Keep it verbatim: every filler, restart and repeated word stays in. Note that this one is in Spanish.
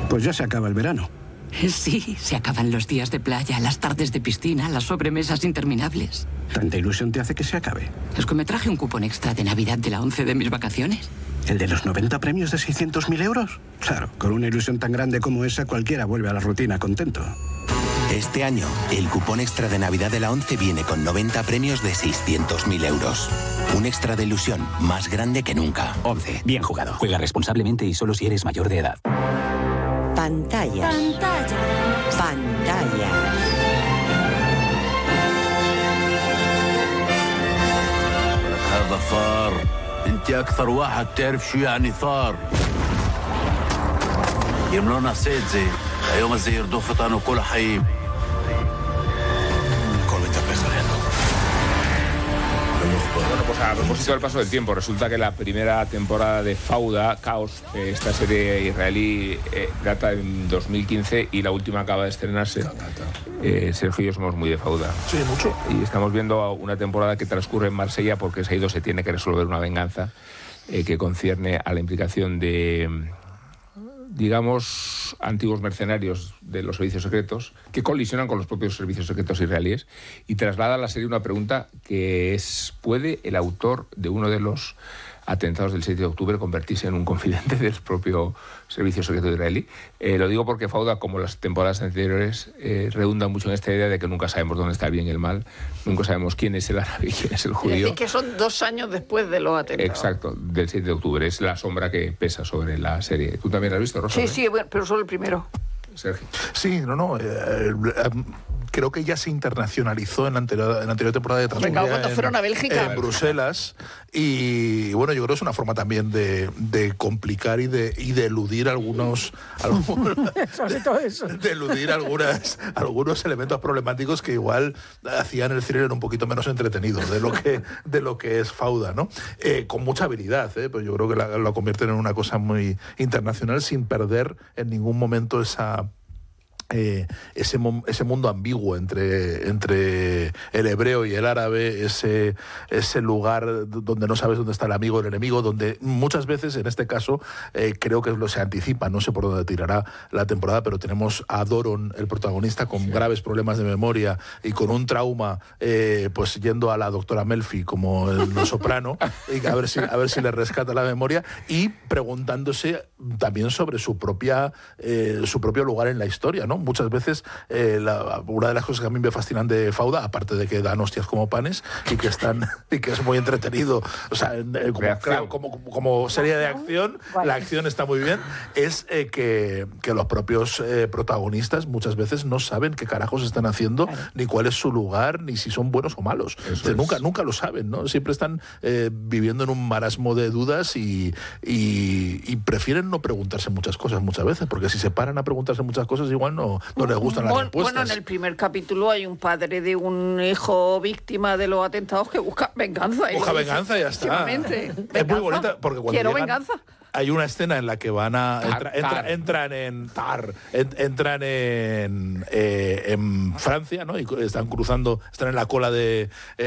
Pues ya se acaba el verano. Sí, se acaban los días de playa, las tardes de piscina, las sobremesas interminables. ¿Tanta ilusión te hace que se acabe? Es que me traje un cupón extra de Navidad de la once de mis vacaciones. ¿El de los noventa premios de seiscientos mil euros? Claro, con una ilusión tan grande como esa, cualquiera vuelve a la rutina contento. Este año, el cupón extra de Navidad de la once viene con noventa premios de seiscientos mil euros. Un extra de ilusión más grande que nunca. once. Bien jugado. Juega responsablemente y solo si eres mayor de edad. Pantallas. Pantallas. Pantalla. هذا ثار. انت اكثر واحد تعرف شو يعني ثار. يملونا سيد زي ايوم زي يردو فطان وكل حيب. Bueno, pues a propósito del paso del tiempo, resulta que la primera temporada de Fauda, Caos, eh, esta serie israelí, eh, data en dos mil quince y la última acaba de estrenarse. Eh, Sergio y yo somos muy de Fauda. Sí, mucho. Y estamos viendo una temporada que transcurre en Marsella porque Saido se tiene que resolver una venganza eh, que concierne a la implicación de, digamos, antiguos mercenarios de los servicios secretos que colisionan con los propios servicios secretos israelíes y traslada a la serie una pregunta que es: ¿puede el autor de uno de los atentados del siete de octubre convertirse en un confidente del propio servicio secreto israelí? Eh, lo digo porque Fauda, como las temporadas anteriores, eh, redunda mucho en esta idea de que nunca sabemos dónde está el bien y el mal, nunca sabemos quién es el árabe y quién es el judío. Es decir, que son dos años después de los atentados. Exacto, del siete de octubre. Es la sombra que pesa sobre la serie. ¿Tú también la has visto, Rosa? Sí, ¿eh? sí, bueno, pero solo el primero. Sergio. Sí, no, no. Eh, eh, creo que ya se internacionalizó en la anterior, en la anterior temporada de Transmedia. Venga, cuando fueron a Bélgica. En Bruselas. Y bueno, yo creo que es una forma también de, de complicar y de, y de eludir algunos. algunos Sobre todo eso. De eludir algunas, algunos elementos problemáticos que igual hacían el thriller un poquito menos entretenido de lo que, de lo que es Fauda, ¿no? Eh, con mucha habilidad, ¿eh? Pues yo creo que la, lo convierten en una cosa muy internacional sin perder en ningún momento esa. Eh, ese, ese mundo ambiguo entre, entre el hebreo y el árabe, ese, ese lugar donde no sabes dónde está el amigo o el enemigo, donde muchas veces, en este caso, eh, creo que lo se anticipa, no sé por dónde tirará la temporada, pero tenemos a Doron, el protagonista, con sí. graves problemas de memoria y con un trauma, eh, pues yendo a la doctora Melfi como en Los Soprano, y a ver si, a ver si le rescata la memoria, y preguntándose también sobre su propia eh, su propio lugar en la historia, ¿no? Muchas veces eh, la, una de las cosas que a mí me fascinan de Fauda, aparte de que dan hostias como panes y que están y que es muy entretenido, o sea, como, claro, como, como serie de acción, la acción está muy bien, es eh, que, que los propios eh, protagonistas muchas veces no saben qué carajos están haciendo, claro. ni cuál es su lugar, ni si son buenos o malos. Entonces, nunca, nunca lo saben, ¿no? Siempre están eh, viviendo en un marasmo de dudas y, y, y prefieren no preguntarse muchas cosas muchas veces, porque si se paran a preguntarse muchas cosas igual no No, no les gustan las bueno, respuestas. Bueno, en el primer capítulo hay un padre de un hijo víctima de los atentados que busca venganza. Busca venganza y ya está. Es muy bonita porque cuando Quiero llegan, venganza. Hay una escena en la que van a entra, tar, entra, tar. entran en tar, en, entran en, eh, en Francia, ¿no? Y están cruzando, están en la cola de